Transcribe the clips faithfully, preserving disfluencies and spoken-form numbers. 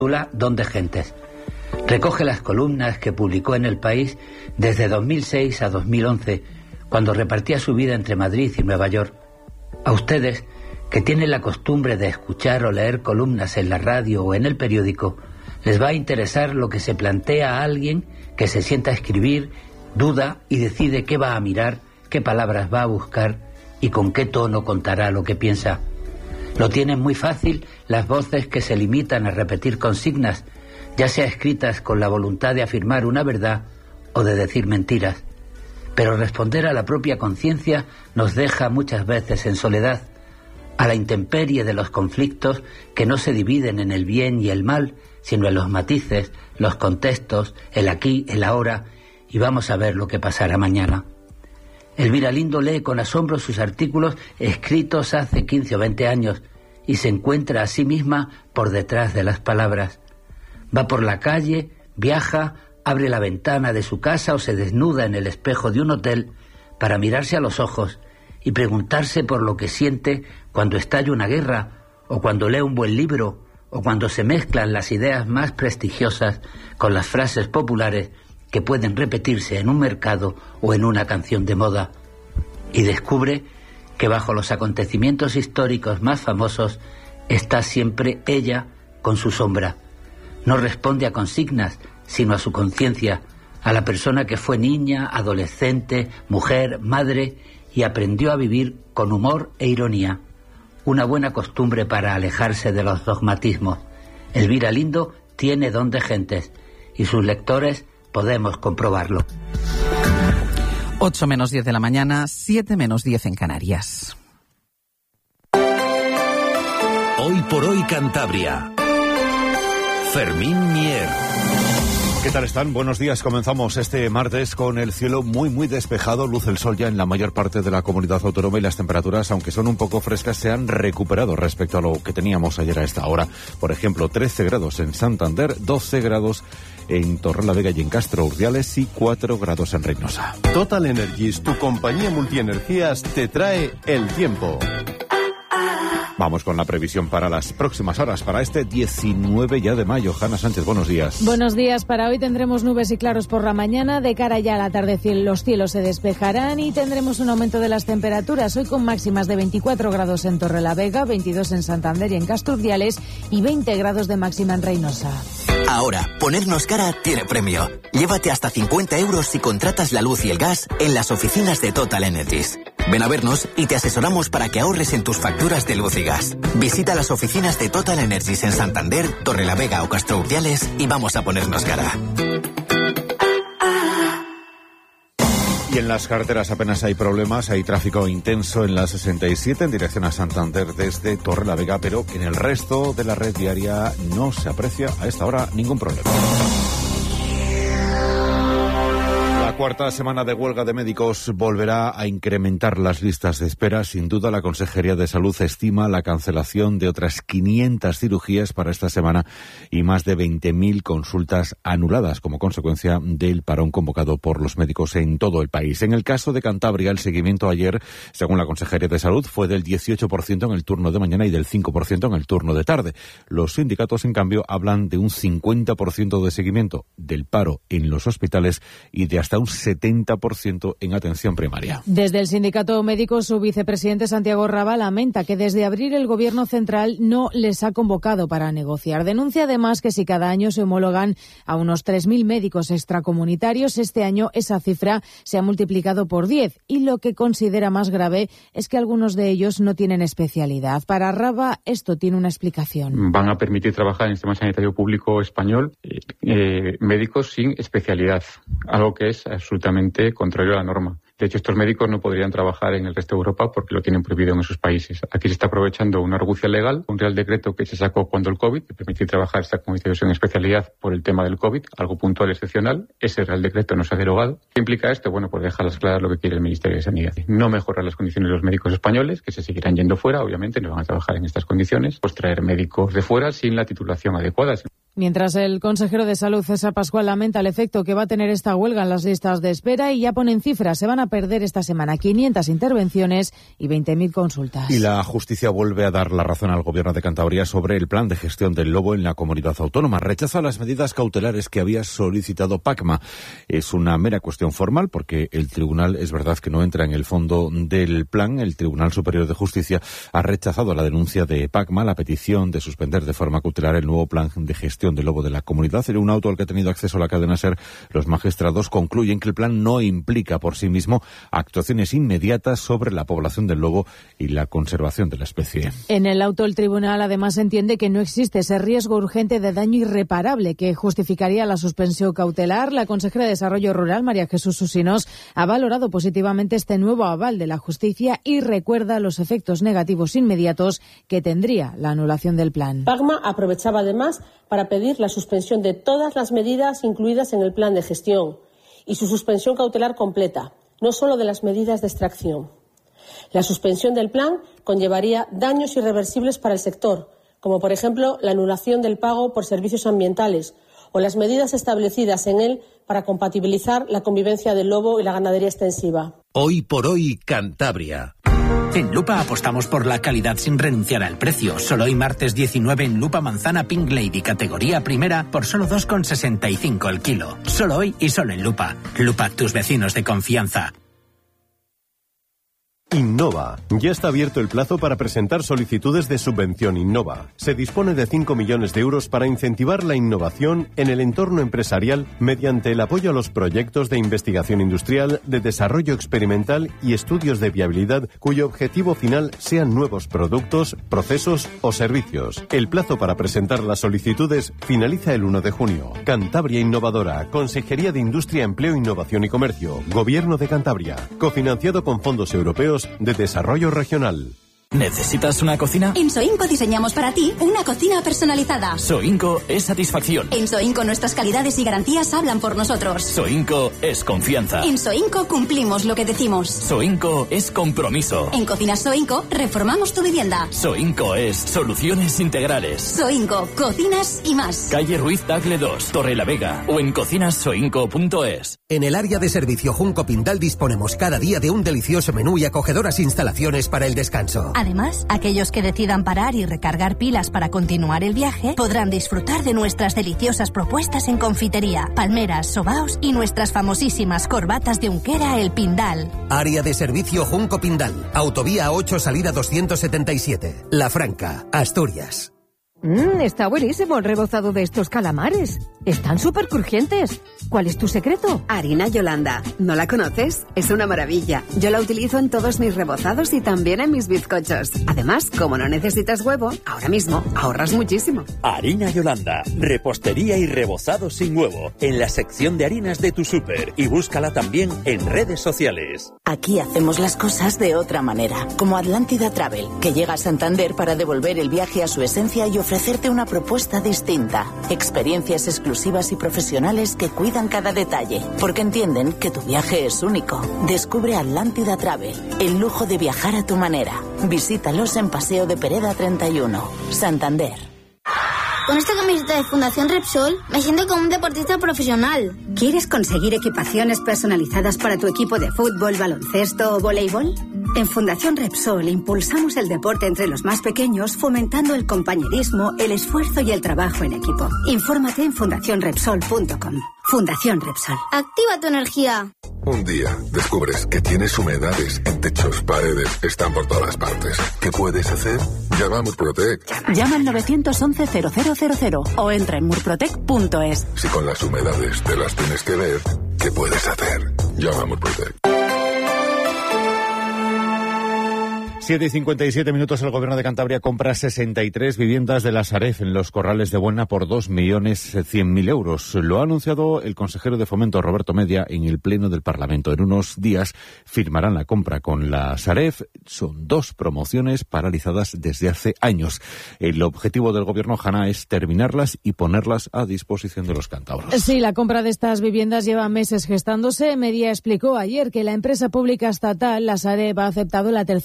Don de Gentes. Recoge las columnas que publicó en El País desde dos mil seis a dos mil once, cuando repartía su vida entre Madrid y Nueva York. A ustedes, que tienen la costumbre de escuchar o leer columnas en la radio o en el periódico, les va a interesar lo que se plantea a alguien que se sienta a escribir, duda y decide qué va a mirar, qué palabras va a buscar y con qué tono contará lo que piensa. Lo tienen muy fácil las voces que se limitan a repetir consignas, ya sea escritas con la voluntad de afirmar una verdad o de decir mentiras. Pero responder a la propia conciencia nos deja muchas veces en soledad, a la intemperie de los conflictos que no se dividen en el bien y el mal, sino en los matices, los contextos, el aquí, el ahora, y vamos a ver lo que pasará mañana. Elvira Lindo lee con asombro sus artículos escritos hace quince o veinte años y se encuentra a sí misma por detrás de las palabras. Va por la calle, viaja, abre la ventana de su casa o se desnuda en el espejo de un hotel para mirarse a los ojos y preguntarse por lo que siente cuando estalla una guerra o cuando lee un buen libro o cuando se mezclan las ideas más prestigiosas con las frases populares que pueden repetirse en un mercado o en una canción de moda, y descubre que bajo los acontecimientos históricos más famosos está siempre ella con su sombra. No responde a consignas, sino a su conciencia, a la persona que fue niña, adolescente, mujer, madre y aprendió a vivir con humor e ironía. Una buena costumbre para alejarse de los dogmatismos. Elvira Lindo tiene don de gentes y sus lectores podemos comprobarlo. ocho menos diez de la mañana, siete menos diez en Canarias. Hoy por hoy Cantabria. Fermín Mier. ¿Qué tal están? Buenos días. Comenzamos este martes con el cielo muy muy despejado, luce el sol ya en la mayor parte de la comunidad autónoma y las temperaturas, aunque son un poco frescas, se han recuperado respecto a lo que teníamos ayer a esta hora. Por ejemplo, trece grados en Santander, doce grados en Torrelavega y en Castro Urdiales y cuatro grados en Reynosa. Total Energies, tu compañía multienergías, te trae el tiempo. Vamos con la previsión para las próximas horas, para este diecinueve ya de mayo. Hanna Sánchez, buenos días. Buenos días. Para hoy tendremos nubes y claros por la mañana. De cara ya a la tarde los cielos se despejarán y tendremos un aumento de las temperaturas. Hoy con máximas de veinticuatro grados en Torrelavega, veintidós en Santander y en Castro Urdiales y veinte grados de máxima en Reynosa. Ahora, ponernos cara tiene premio. Llévate hasta cincuenta euros si contratas la luz y el gas en las oficinas de Total Energies. Ven a vernos y te asesoramos para que ahorres en tus facturas de luz y gas. Visita las oficinas de Total Energies en Santander, Torrelavega o Castro Urdiales y vamos a ponernos cara. Y en las carreteras apenas hay problemas, hay tráfico intenso en la sesenta y siete en dirección a Santander desde Torrelavega, pero en el resto de la red viaria no se aprecia a esta hora ningún problema. La cuarta semana de huelga de médicos volverá a incrementar las listas de espera. Sin duda, la Consejería de Salud estima la cancelación de otras quinientas cirugías para esta semana y más de veinte mil consultas anuladas como consecuencia del parón convocado por los médicos en todo el país. En el caso de Cantabria, el seguimiento ayer, según la Consejería de Salud, fue del dieciocho por ciento en el turno de mañana y del cinco por ciento en el turno de tarde. Los sindicatos, en cambio, hablan de un cincuenta por ciento de seguimiento del paro en los hospitales y de hasta un setenta por ciento en atención primaria. Desde el sindicato médico, su vicepresidente Santiago Raba lamenta que desde abril el gobierno central no les ha convocado para negociar. Denuncia además que si cada año se homologan a unos tres mil médicos extracomunitarios, este año esa cifra se ha multiplicado por diez y lo que considera más grave es que algunos de ellos no tienen especialidad. Para Raba esto tiene una explicación. Van a permitir trabajar en el sistema sanitario público español eh, eh, médicos sin especialidad, algo que es absolutamente contrario a la norma. De hecho, estos médicos no podrían trabajar en el resto de Europa porque lo tienen prohibido en esos países. Aquí se está aprovechando una argucia legal, un real decreto que se sacó cuando el COVID, que permitía trabajar esta comunicación en especialidad por el tema del COVID, algo puntual y excepcional. Ese real decreto no se ha derogado. ¿Qué implica esto? Bueno, pues dejarlas claras lo que quiere el Ministerio de Sanidad. No mejorar las condiciones de los médicos españoles, que se seguirán yendo fuera, obviamente, no van a trabajar en estas condiciones. Pues traer médicos de fuera sin la titulación adecuada. Mientras el consejero de Salud, César Pascual, lamenta el efecto que va a tener esta huelga en las listas de espera y ya ponen cifras. Se van a perder esta semana quinientas intervenciones y veinte mil consultas. Y la justicia vuelve a dar la razón al Gobierno de Cantabria sobre el plan de gestión del lobo en la comunidad autónoma. Rechaza las medidas cautelares que había solicitado PACMA. Es una mera cuestión formal porque el tribunal, es verdad que no entra en el fondo del plan. El Tribunal Superior de Justicia ha rechazado la denuncia de PACMA, la petición de suspender de forma cautelar el nuevo plan de gestión del lobo de la comunidad. En un auto al que ha tenido acceso la cadena SER, los magistrados concluyen que el plan no implica por sí mismo actuaciones inmediatas sobre la población del lobo y la conservación de la especie. En el auto, el tribunal además entiende que no existe ese riesgo urgente de daño irreparable que justificaría la suspensión cautelar. La consejera de Desarrollo Rural, María Jesús Susinós, ha valorado positivamente este nuevo aval de la justicia y recuerda los efectos negativos inmediatos que tendría la anulación del plan. PACMA aprovechaba además para pedir la suspensión de todas las medidas incluidas en el plan de gestión y su suspensión cautelar completa, no solo de las medidas de extracción. La suspensión del plan conllevaría daños irreversibles para el sector, como por ejemplo la anulación del pago por servicios ambientales o las medidas establecidas en él para compatibilizar la convivencia del lobo y la ganadería extensiva. Hoy por hoy, Cantabria. En Lupa apostamos por la calidad sin renunciar al precio. Solo hoy martes diecinueve en Lupa manzana Pink Lady categoría primera por solo dos con sesenta y cinco el kilo. Solo hoy y solo en Lupa. Lupa, tus vecinos de confianza. Innova. Ya está abierto el plazo para presentar solicitudes de subvención Innova. Se dispone de cinco millones de euros para incentivar la innovación en el entorno empresarial mediante el apoyo a los proyectos de investigación industrial, de desarrollo experimental y estudios de viabilidad cuyo objetivo final sean nuevos productos, procesos o servicios. El plazo para presentar las solicitudes finaliza el uno de junio. Cantabria Innovadora, Consejería de Industria, Empleo, Innovación y Comercio, Gobierno de Cantabria, cofinanciado con fondos europeos de Desarrollo Regional. ¿Necesitas una cocina? En Soinco diseñamos para ti una cocina personalizada. Soinco es satisfacción. En Soinco nuestras calidades y garantías hablan por nosotros. Soinco es confianza. En Soinco cumplimos lo que decimos. Soinco es compromiso. En Cocinas Soinco reformamos tu vivienda. Soinco es soluciones integrales. Soinco, cocinas y más. Calle Ruiz Tagle dos, Torre la Vega o en cocinas soinco punto es. En el área de servicio Junco Pindal disponemos cada día de un delicioso menú y acogedoras instalaciones para el descanso. Además, aquellos que decidan parar y recargar pilas para continuar el viaje podrán disfrutar de nuestras deliciosas propuestas en confitería, palmeras, sobaos y nuestras famosísimas corbatas de Unquera El Pindal. Área de servicio Junco Pindal, Autovía ocho, salida doscientos setenta y siete, La Franca, Asturias. Mmm, está buenísimo el rebozado de estos calamares. Están súper crujientes. ¿Cuál es tu secreto? Harina Yolanda. ¿No la conoces? Es una maravilla. Yo la utilizo en todos mis rebozados y también en mis bizcochos. Además, como no necesitas huevo, ahora mismo ahorras muchísimo. Harina Yolanda. Repostería y rebozado sin huevo. En la sección de harinas de tu súper. Y búscala también en redes sociales. Aquí hacemos las cosas de otra manera. Como Atlántida Travel, que llega a Santander para devolver el viaje a su esencia y ofrecerte una propuesta distinta. Experiencias exclusivas y profesionales que cuidan cada detalle, porque entienden que tu viaje es único. Descubre Atlántida Travel, el lujo de viajar a tu manera. Visítalos en Paseo de Pereda treinta y uno, Santander. Con esta camiseta de Fundación Repsol me siento como un deportista profesional. ¿Quieres conseguir equipaciones personalizadas para tu equipo de fútbol, baloncesto o voleibol? En Fundación Repsol impulsamos el deporte entre los más pequeños, fomentando el compañerismo, el esfuerzo y el trabajo en equipo. Infórmate en fundación repsol punto com. Fundación Repsol. Activa tu energía. Un día descubres que tienes humedades en techos, paredes, están por todas partes. ¿Qué puedes hacer? Llama a Murprotec. Llama al nueve once cero cero cero cero o entra en murprotec punto es. Si con las humedades te las tienes que ver, ¿qué puedes hacer? Llama a Murprotec. siete y cincuenta y siete minutos, el Gobierno de Cantabria compra sesenta y tres viviendas de la Sareb en los Corrales de Buena por dos millones cien mil euros. Lo ha anunciado el consejero de Fomento, Roberto Media, en el Pleno del Parlamento. En unos días firmarán la compra con la Sareb. Son dos promociones paralizadas desde hace años. El objetivo del Gobierno, Jana, es terminarlas y ponerlas a disposición de los cántabros. Sí, la compra de estas viviendas lleva meses gestándose. Media explicó ayer que la empresa pública estatal, la Sareb, ha aceptado la tercera y última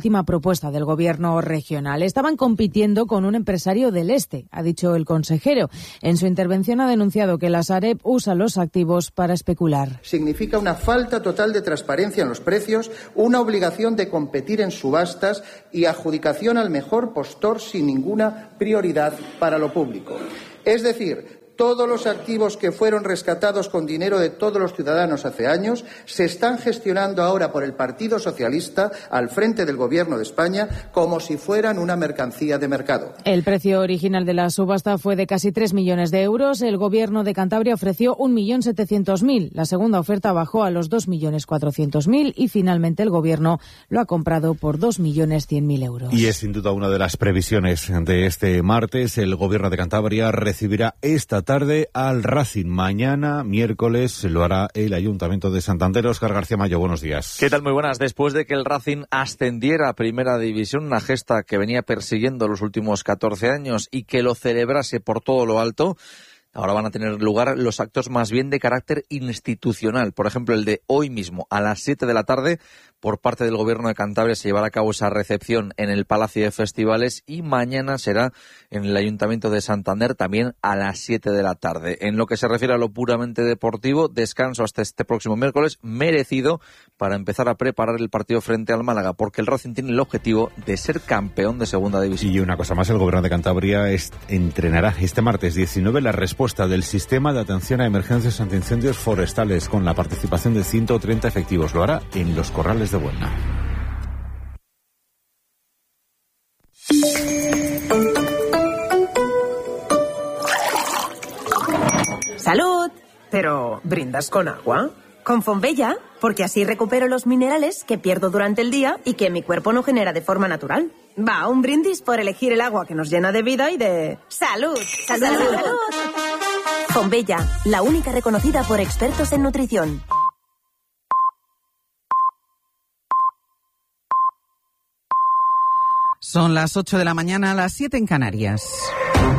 última propuesta del gobierno regional. Estaban compitiendo con un empresario del este, ha dicho el consejero. En su intervención ha denunciado que la Sareb usa los activos para especular. Significa una falta total de transparencia en los precios, una obligación de competir en subastas y adjudicación al mejor postor sin ninguna prioridad para lo público. Es decir, todos los activos que fueron rescatados con dinero de todos los ciudadanos hace años se están gestionando ahora por el Partido Socialista al frente del Gobierno de España como si fueran una mercancía de mercado. El precio original de la subasta fue de casi tres millones de euros. El Gobierno de Cantabria ofreció un millón setecientos mil. La segunda oferta bajó a los dos millones cuatrocientos mil y finalmente el Gobierno lo ha comprado por dos millones cien mil euros. Y es sin duda una de las previsiones de este martes. El Gobierno de Cantabria recibirá esta tarde al Racing. Mañana, miércoles, lo hará el Ayuntamiento de Santander. Óscar García Mayo, buenos días. ¿Qué tal? Muy buenas. Después de que el Racing ascendiera a Primera División, una gesta que venía persiguiendo los últimos catorce años y que lo celebrase por todo lo alto, ahora van a tener lugar los actos más bien de carácter institucional. Por ejemplo, el de hoy mismo, a las siete de la tarde, por parte del Gobierno de Cantabria se llevará a cabo esa recepción en el Palacio de Festivales y mañana será en el Ayuntamiento de Santander también a las siete de la tarde. En lo que se refiere a lo puramente deportivo, descanso hasta este próximo miércoles, merecido para empezar a preparar el partido frente al Málaga, porque el Racing tiene el objetivo de ser campeón de Segunda División. Y una cosa más, el Gobierno de Cantabria es, entrenará este martes diecinueve la respuesta del Sistema de Atención a Emergencias ante Incendios Forestales con la participación de ciento treinta efectivos. Lo hará en los Corrales de Buelna. ¡Salud! Pero, ¿brindas con agua? Con Fonbella, porque así recupero los minerales que pierdo durante el día y que mi cuerpo no genera de forma natural. Va, un brindis por elegir el agua que nos llena de vida y de... ¡Salud! ¡Salud! ¡Salud! ¡Salud! Fonbella, la única reconocida por expertos en nutrición. Son las ocho de la mañana, las siete en Canarias.